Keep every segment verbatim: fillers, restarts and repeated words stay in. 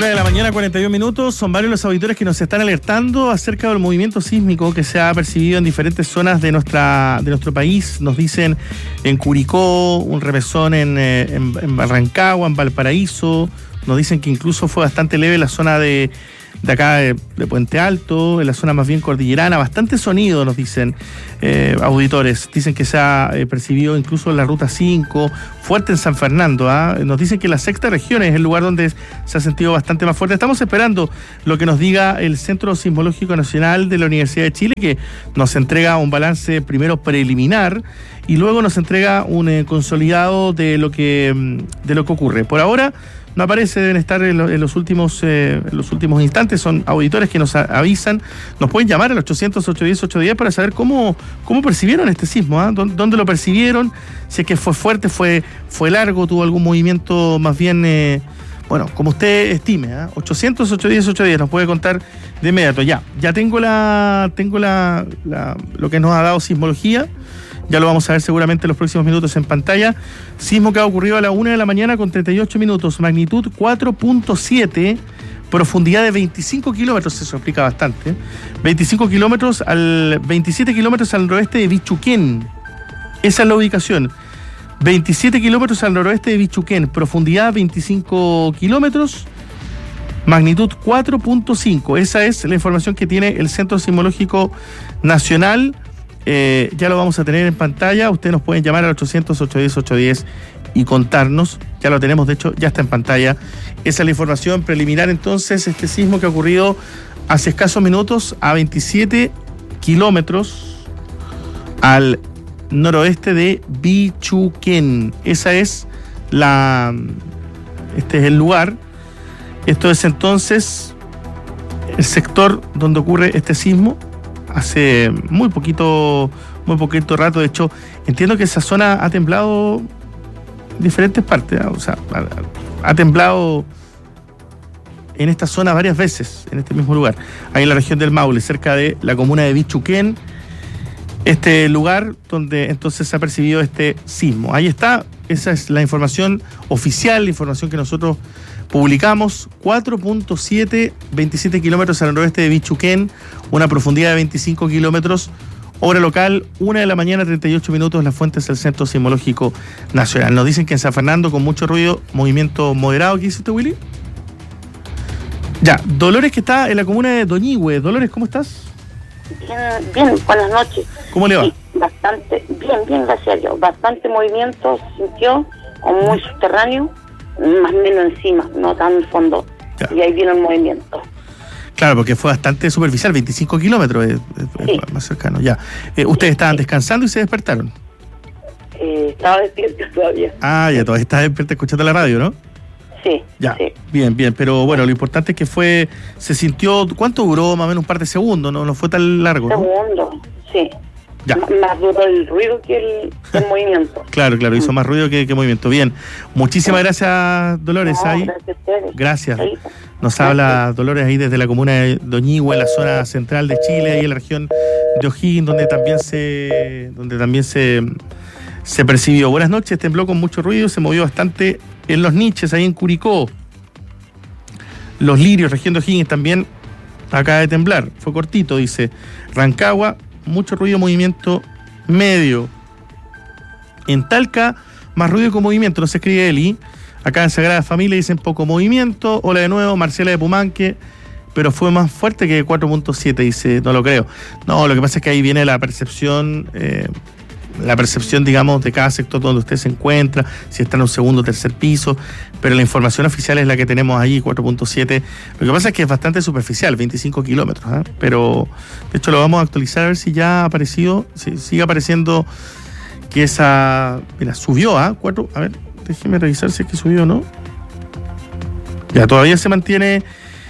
Una de la mañana, cuarenta y un minutos. Son varios los auditores que nos están alertando acerca del movimiento sísmico que se ha percibido en diferentes zonas de nuestra de nuestro país. Nos dicen en Curicó, un remesón en, en, en Rancagua, en Valparaíso. Nos dicen que incluso fue bastante leve en la zona de, de acá de, de Puente Alto, en la zona más bien cordillerana. Bastante sonido, nos dicen eh, auditores. Dicen que se ha eh, percibido incluso en la Ruta cinco, fuerte en San Fernando. ¿eh? Nos dicen que la sexta región es el lugar donde se ha sentido bastante más fuerte. Estamos esperando lo que nos diga el Centro Sismológico Nacional de la Universidad de Chile, que nos entrega un balance primero preliminar y luego nos entrega un eh, consolidado de lo que de lo que ocurre. Por ahora no aparece, deben estar en, lo, en los últimos eh, en los últimos instantes. Son auditores que nos a, avisan. Nos pueden llamar al ochocientos, ochocientos diez, ochocientos diez para saber cómo, cómo percibieron este sismo, ¿eh? ¿Dónde, ¿Dónde lo percibieron? Si es que fue fuerte, fue, fue largo, tuvo algún movimiento más bien, eh, bueno, como usted estime, ¿eh? ochocientos, ochocientos diez, ochocientos diez, nos puede contar de inmediato. Ya, ya tengo la tengo la, la lo que nos ha dado sismología. Ya lo vamos a ver seguramente en los próximos minutos en pantalla. Sismo que ha ocurrido a la una de la mañana con treinta y ocho minutos, magnitud cuatro punto siete, profundidad de veinticinco kilómetros, eso explica bastante. veinticinco kilómetros al veintisiete kilómetros al noroeste de Bichuquén. Esa es la ubicación. veintisiete kilómetros al noroeste de Bichuquén, profundidad veinticinco kilómetros, magnitud cuatro punto cinco. Esa es la información que tiene el Centro Sismológico Nacional. Eh, ya lo vamos a tener en pantalla. Ustedes nos pueden llamar al ochocientos, ochocientos diez, ochocientos diez y contarnos. Ya lo tenemos, de hecho, ya está en pantalla. Esa es la información preliminar. Entonces, este sismo que ha ocurrido hace escasos minutos a veintisiete kilómetros al noroeste de Bichuquén. Esa es la... Este es el lugar. Esto es entonces el sector donde ocurre este sismo. Hace muy poquito, muy poquito rato. De hecho, entiendo que esa zona ha temblado en diferentes partes, ¿eh? O sea, ha, ha temblado en esta zona varias veces, en este mismo lugar, ahí en la región del Maule, cerca de la comuna de Bichuquén, este lugar donde entonces se ha percibido este sismo. Ahí está, esa es la información oficial, la información que nosotros publicamos. Cuatro punto siete, veintisiete kilómetros al noroeste de Bichuquén, una profundidad de veinticinco kilómetros, hora local, una de la mañana, treinta y ocho minutos, las fuentes del Centro Sismológico Nacional. Nos dicen que en San Fernando, con mucho ruido, movimiento moderado. ¿Qué dice usted, Willy? Ya, Dolores, que está en la comuna de Doñihue. Dolores, ¿cómo estás? Bien, bien, buenas noches. ¿Cómo le va? Sí, bastante, bien, bien, gracias a Dios. Bastante movimiento se sintió, como muy subterráneo, más o menos encima, no tan en fondo. Ya. Y ahí vino el movimiento. Claro, porque fue bastante superficial, veinticinco kilómetros, es, es sí. más cercano. Ya. Eh, ¿Ustedes estaban descansando y se despertaron? Eh, estaba despierta todavía. Ah, ya, todavía estás despierta escuchando la radio, ¿no? Sí. Ya, sí. bien, bien. Pero bueno, lo importante es que fue, se sintió, ¿cuánto duró? Más o menos un par de segundos, ¿no? No fue tan largo, ¿no? Segundos, sí. Ya. M- más duró el ruido que el, el movimiento. Claro, claro, hizo más ruido que, que movimiento. Bien, muchísimas gracias, Dolores. No, ahí. Gracias a ustedes. Gracias. Ahí. Nos habla Dolores ahí desde la comuna de Doñihue, en la zona central de Chile, ahí en la región de O'Higgins, donde también se, donde también se, se percibió. Buenas noches, tembló con mucho ruido, se movió bastante en Los Niches, ahí en Curicó. Los Lirios, región de O'Higgins, también acaba de temblar. Fue cortito, dice. Rancagua, mucho ruido, movimiento medio. En Talca, más ruido con movimiento, no se escribe Eli. Acá en Sagrada Familia dicen poco movimiento. Hola de nuevo, Marcela de Pumanque, pero fue más fuerte que cuatro punto siete, dice, no lo creo. No, lo que pasa es que ahí viene la percepción, eh, la percepción, digamos, de cada sector donde usted se encuentra, si está en un segundo o tercer piso, pero la información oficial es la que tenemos ahí, cuatro punto siete. Lo que pasa es que es bastante superficial, veinticinco kilómetros, ¿eh? Pero de hecho lo vamos a actualizar a ver si ya ha aparecido, si sigue apareciendo que esa, mira, subió a ¿eh? cuatro, a ver, déjeme revisar si es que subió o no. Ya, todavía se mantiene.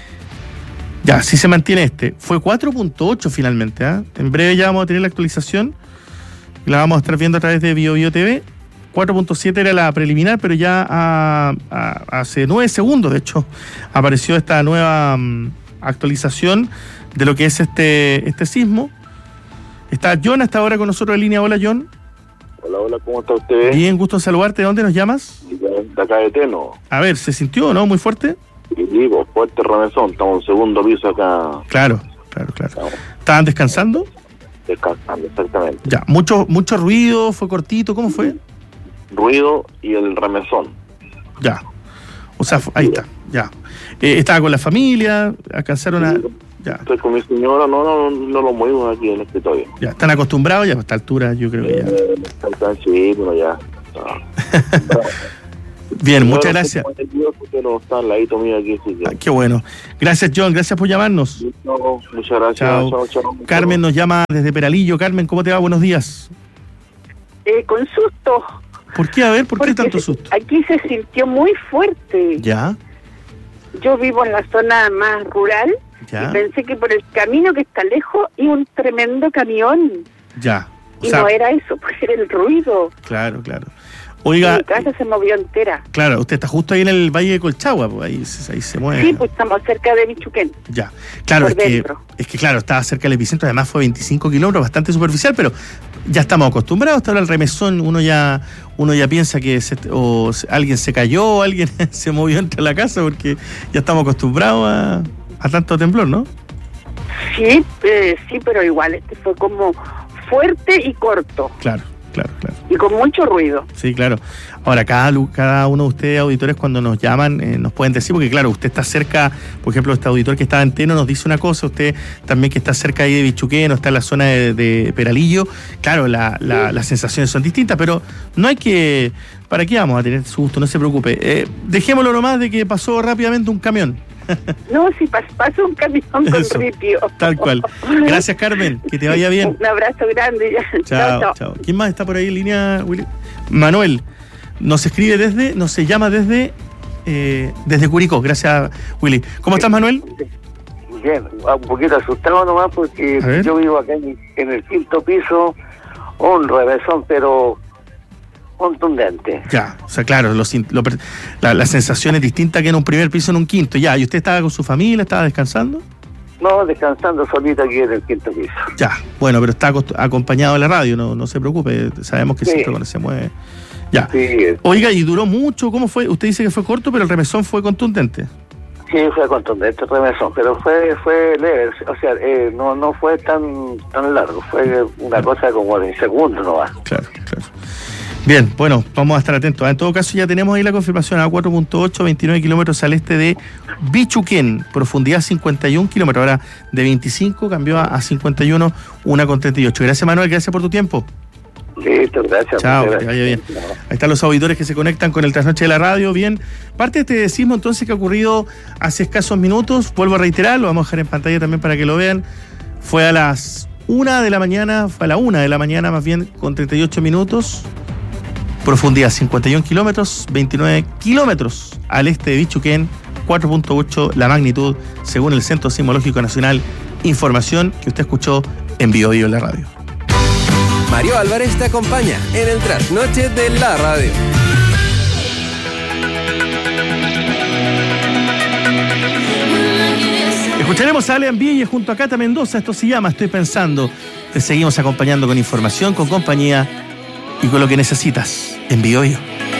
Ya, sí se mantiene este. Fue cuatro punto ocho finalmente, ¿eh? En breve ya vamos a tener la actualización. La vamos a estar viendo a través de Bio Bio T V. cuatro punto siete era la preliminar, pero ya a, a, hace nueve segundos, de hecho, apareció esta nueva um, actualización de lo que es este, este sismo. Está John hasta ahora con nosotros en línea. Hola, John. Hola, hola, ¿cómo está usted? Bien, gusto en saludarte. ¿De dónde nos llamas? De acá de Teno. A ver, ¿se sintió o no? ¿Muy fuerte? Y digo, fuerte remesón, estamos en un segundo piso acá. Claro, claro, claro. Estamos. ¿Estaban descansando? Descansando, exactamente. Ya, mucho, mucho ruido, fue cortito, ¿cómo fue? Ruido y el remesón. Ya. O sea, ahí está, ya. Eh, ¿Estaba con la familia? ¿Alcanzaron a...? Ya. Estoy con mi señora, no, no, no lo movimos aquí en el escritorio. Ya, ¿están acostumbrados ya a esta altura? Yo creo que ya. Eh, sí, bueno, ya. Bien, muchas gracias. Pero está al ladito mío aquí, así que... Ah, qué bueno. Gracias, John, gracias por llamarnos. No, muchas gracias. Chao. Chao, chao. Carmen nos llama desde Peralillo. Carmen, ¿cómo te va? Buenos días. Eh, con susto. ¿Por qué? A ver, ¿por Porque qué tanto susto? Aquí se sintió muy fuerte. Ya. Yo vivo en la zona más rural. Ya. Y pensé que por el camino que está lejos iba un tremendo camión. Ya. O y sea, no era eso, pues era el ruido. Claro, claro. Oiga, mi casa se movió entera. Claro, usted está justo ahí en el Valle de Colchagua, pues ahí, ahí se mueve. Sí, pues estamos cerca de Bichuquén. Ya, claro, es que, es que claro, estaba cerca del epicentro, además fue veinticinco kilómetros, bastante superficial, pero ya estamos acostumbrados hasta ahora al remesón, uno ya uno ya piensa que se, o alguien se cayó, o alguien se movió entre la casa, porque ya estamos acostumbrados a, a tanto temblor, ¿no? Sí, eh, sí, pero igual este fue como fuerte y corto. Claro. Claro, claro. Y con mucho ruido. Sí, claro. Ahora, cada, cada uno de ustedes, auditores, cuando nos llaman, eh, nos pueden decir, porque claro, usted está cerca, por ejemplo, este auditor que estaba en Teno nos dice una cosa, usted también que está cerca ahí de Bichuquén, o está en la zona de, de Peralillo, claro, la, la, sí. las sensaciones son distintas, pero no hay que... ¿Para qué vamos a tener susto? No se preocupe. Eh, dejémoslo nomás de que pasó rápidamente un camión. No, si pas, pasó un camión con Eso, ripio. Tal cual. Gracias, Carmen. Que te vaya bien. Un abrazo grande. Chao, chao, chao. chao. ¿Quién más está por ahí en línea, Willy? Manuel. Nos escribe desde, nos se llama desde, eh, desde Curicó. Gracias, Willy. ¿Cómo estás, Manuel? Bien, un poquito asustado nomás porque yo vivo acá en, en el quinto piso, un revesón, pero contundente. Ya, o sea, claro, lo, lo, la, la sensación es distinta que en un primer piso en un quinto. Ya, ¿y usted estaba con su familia, estaba descansando? No, descansando solito aquí en el quinto piso. Ya, bueno, pero está acompañado de la radio, no, no se preocupe, sabemos que sí. Siempre cuando se mueve. Ya. Sí. Oiga, ¿y duró mucho? ¿Cómo fue? Usted dice que fue corto, pero el remesón fue contundente. Sí, fue contundente el remesón, pero fue fue leve, o sea, eh, no no fue tan tan largo, fue una cosa como de segundos nomás. Claro, claro. Bien, bueno, vamos a estar atentos. En todo caso, ya tenemos ahí la confirmación a cuatro punto ocho, veintinueve kilómetros al este de Bichuquén, profundidad cincuenta y un kilómetros. Ahora de veinticinco cambió a cincuenta y uno, una con treinta y ocho. Gracias, Manuel, gracias por tu tiempo. Listo, gracias. Chao, gracias. que te vaya bien. Ahí están los auditores que se conectan con el Trasnoche de la Radio. Bien, parte de este sismo entonces que ha ocurrido hace escasos minutos, vuelvo a reiterar, lo vamos a dejar en pantalla también para que lo vean. Fue a las una de la mañana, fue a la una de la mañana más bien, con treinta y ocho minutos. Profundidad cincuenta y un kilómetros, veintinueve kilómetros al este de Bichuquén, cuatro punto ocho la magnitud según el Centro Sismológico Nacional. Información que usted escuchó en Bio Bio en la radio. Mario Álvarez te acompaña en el Trasnoche de la Radio. Escucharemos a Alean Villa junto a Cata Mendoza. Esto se llama Estoy Pensando. Te seguimos acompañando con información, con compañía y con lo que necesitas en Bio Bio.